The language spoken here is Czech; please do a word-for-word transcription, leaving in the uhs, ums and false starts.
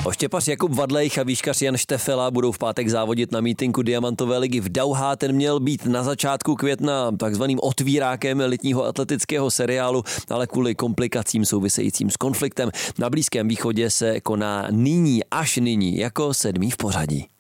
Oštěpař Jakub Vadlejch a výškař Jan Štefela budou v pátek závodit na mítinku Diamantové ligy v Dauhá. Ten měl být na začátku května takzvaným otvírákem letního atletického seriálu, ale kvůli komplikacím souvisejícím s konfliktem na Blízkém východě se koná nyní, až nyní, jako sedmý v pořadí.